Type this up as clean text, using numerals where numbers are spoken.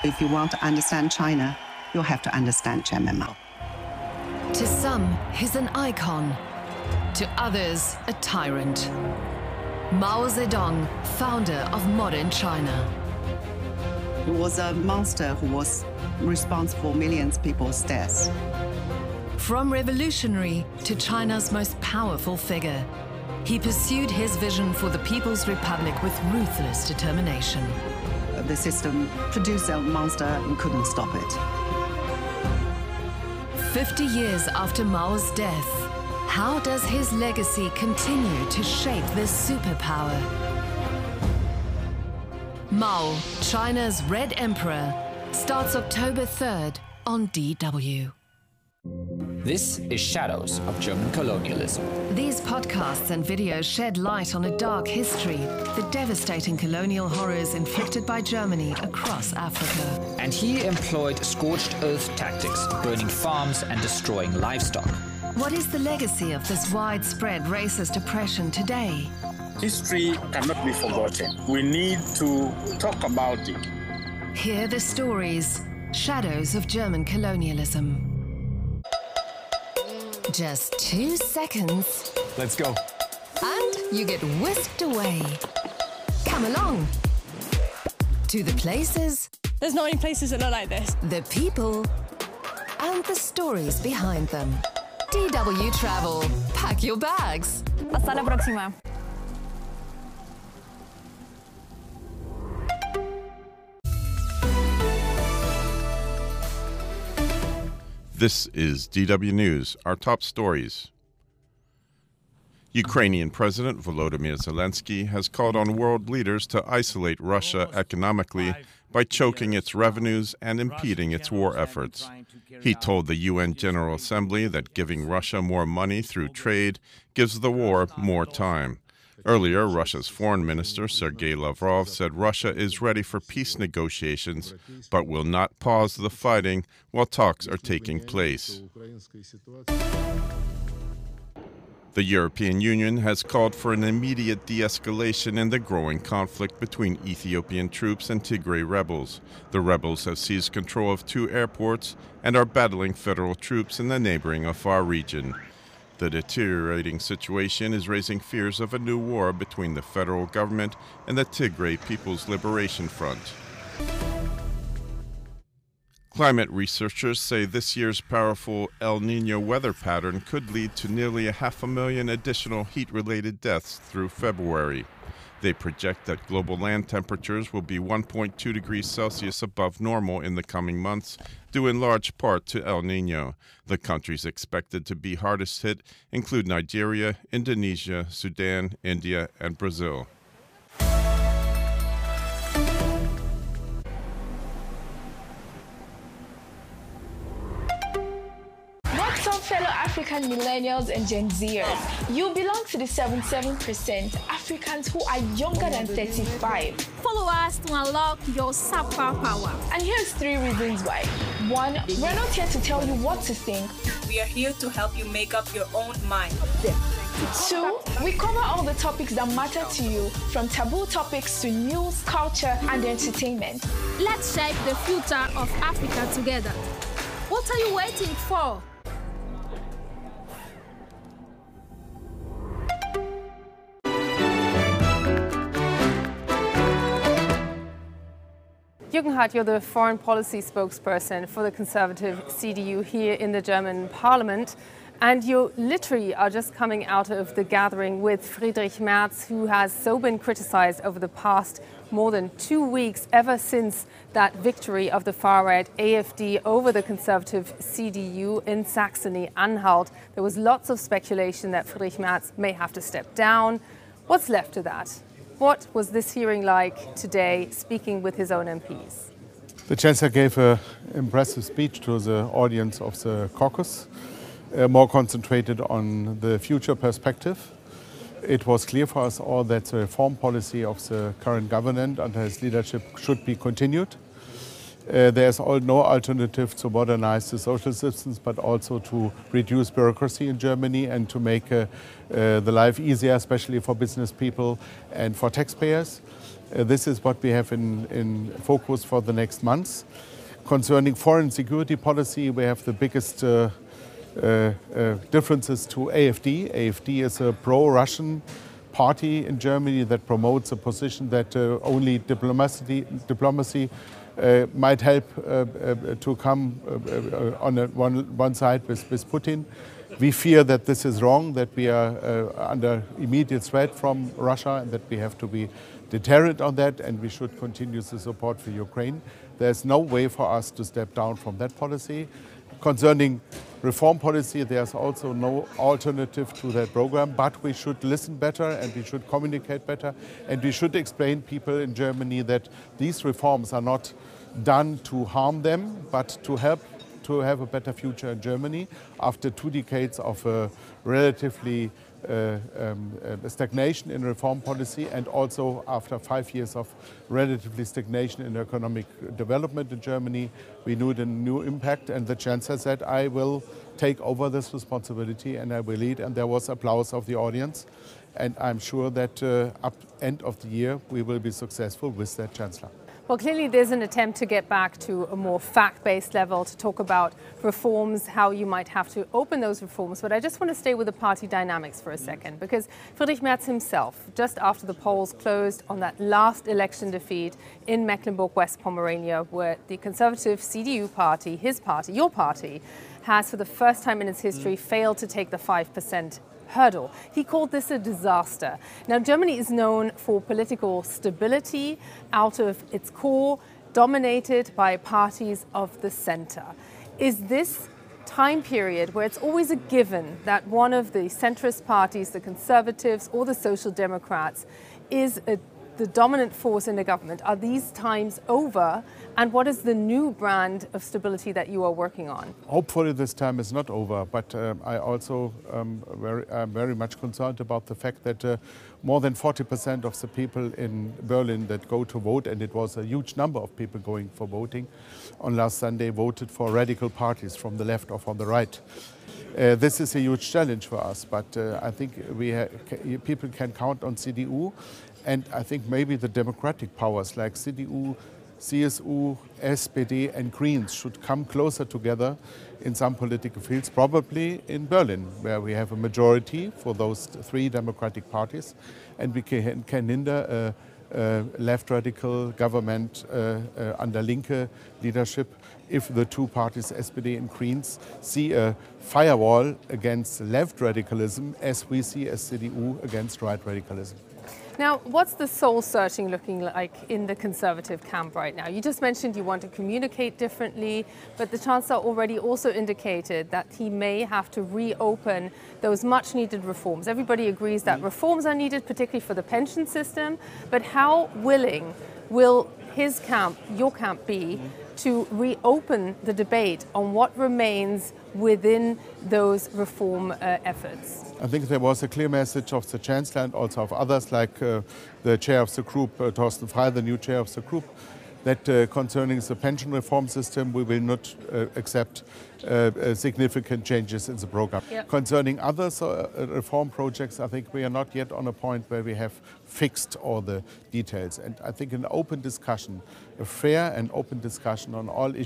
If you want to understand China, you'll have to understand Chairman Mao. To some, he's an icon. To others, a tyrant. Mao Zedong, founder of modern China. He was a monster who was responsible for millions of people's deaths. From revolutionary to China's most powerful figure, he pursued his vision for the People's Republic with ruthless determination. The system produced a monster and couldn't stop it. 50 years after Mao's death, how does his legacy continue to shape this superpower? Mao, China's Red Emperor, starts October 3rd on DW. This is Shadows of German Colonialism. These podcasts and videos shed light on a dark history, the devastating colonial horrors inflicted by Germany across Africa. And he employed scorched earth tactics, burning farms and destroying livestock. What is the legacy of this widespread racist oppression today? History cannot be forgotten. We need to talk about it. Hear the stories, Shadows of German Colonialism. Just 2 seconds. Let's go. And you get whisked away. Come along. To the places. There's not any places that look like this. The people. And the stories behind them. DW Travel. Pack your bags. Hasta la próxima. This is DW News, our top stories. Ukrainian President Volodymyr Zelensky has called on world leaders to isolate Russia economically by choking its revenues and impeding its war efforts. He told the UN General Assembly that giving Russia more money through trade gives the war more time. Earlier, Russia's foreign minister, Sergei Lavrov, said Russia is ready for peace negotiations, but will not pause the fighting while talks are taking place. The European Union has called for an immediate de-escalation in the growing conflict between Ethiopian troops and Tigray rebels. The rebels have seized control of 2 airports and are battling federal troops in the neighboring Afar region. The deteriorating situation is raising fears of a new war between the federal government and the Tigray People's Liberation Front. Climate researchers say this year's powerful El Niño weather pattern could lead to nearly 500,000 additional heat-related deaths through February. They project that global land temperatures will be 1.2 degrees Celsius above normal in the coming months, due in large part to El Niño. The countries expected to be hardest hit include Nigeria, Indonesia, Sudan, India, and Brazil. Fellow African millennials and Gen Zers, you belong to the 77% Africans who are younger than 35. Follow us to unlock your superpower. And here's 3 reasons why. 1, we're not here to tell you what to think. We are here to help you make up your own mind. 2, we cover all the topics that matter to you, from taboo topics to news, culture, and entertainment. Let's shape the future of Africa together. What are you waiting for? Jürgen Hart, you're the foreign policy spokesperson for the Conservative CDU here in the German Parliament. And you literally are just coming out of the gathering with Friedrich Merz, who has so been criticized over the past more than 2 weeks, ever since that victory of the far-right AfD over the Conservative CDU in Saxony-Anhalt. There was lots of speculation that Friedrich Merz may have to step down. What's left of that? What was this hearing like today, speaking with his own MPs? The Chancellor gave an impressive speech to the audience of the caucus, more concentrated on the future perspective. It was clear for us all that the reform policy of the current government under his leadership should be continued. There is no alternative to modernize the social systems, but also to reduce bureaucracy in Germany and to make the life easier, especially for business people and for taxpayers. This is what we have in focus for the next months. Concerning foreign security policy, we have the biggest differences to AfD. AfD is a pro-Russian party in Germany that promotes a position that only diplomacy might help to come on one side with Putin. We fear that this is wrong, that we are under immediate threat from Russia and that we have to be deterrent on that, and we should continue the support for Ukraine. There's no way for us to step down from that policy. Concerning reform policy, there's also no alternative to that program, but we should listen better and we should communicate better, and we should explain people in Germany that these reforms are not done to harm them, but to help to have a better future in Germany after 2 decades of relatively stagnation in reform policy, and also after 5 years of relatively stagnation in economic development in Germany. We need a new impact, and the Chancellor said, I will take over this responsibility and I will lead, and there was applause of the audience. And I'm sure that up end of the year we will be successful with that Chancellor. Well, clearly there's an attempt to get back to a more fact-based level, to talk about reforms, how you might have to open those reforms. But I just want to stay with the party dynamics for a second, because Friedrich Merz himself, just after the polls closed on that last election defeat in Mecklenburg-West Pomerania, where the conservative CDU party, his party, your party, has for the first time in its history failed to take the 5% hurdle. He called this a disaster. Now, Germany is known for political stability out of its core, dominated by parties of the center. Is this time period where it's always a given that one of the centrist parties, the Conservatives or the Social Democrats, is the dominant force in the government? Are these times over? And what is the new brand of stability that you are working on? Hopefully this time is not over, but I also am very much concerned about the fact that more than 40% of the people in Berlin that go to vote, and it was a huge number of people going for voting on last Sunday, voted for radical parties from the left or from the right. This is a huge challenge for us, but I think people can count on CDU, and I think maybe the democratic powers like CDU, CSU, SPD and Greens should come closer together in some political fields, probably in Berlin, where we have a majority for those 3 democratic parties, and we can hinder a left radical government under Linke leadership if the 2 parties, SPD and Greens, see a firewall against left radicalism as we see as CDU against right radicalism. Now, what's the soul searching looking like in the Conservative camp right now? You just mentioned you want to communicate differently, but the Chancellor already also indicated that he may have to reopen those much needed reforms. Everybody agrees that reforms are needed, particularly for the pension system, but how willing will his camp, your camp, be to reopen the debate on what remains within those reform efforts? I think there was a clear message of the Chancellor and also of others, like the chair of the group, Thorsten Frey, the new chair of the group, that concerning the pension reform system, we will not accept significant changes in the program. Yep. Concerning other reform projects, I think we are not yet on a point where we have fixed all the details. And I think an open discussion, a fair and open discussion on all issues,